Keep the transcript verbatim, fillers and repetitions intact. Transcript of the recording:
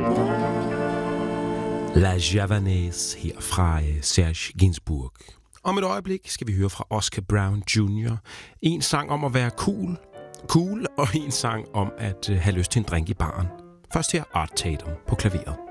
La Javanaise her fra Serge Gainsbourg. Om et øjeblik skal vi høre fra Oscar Brown junior En sang om at være cool, cool og en sang om at have lyst til en drink i baren. Først her Art Tatum på klaveret.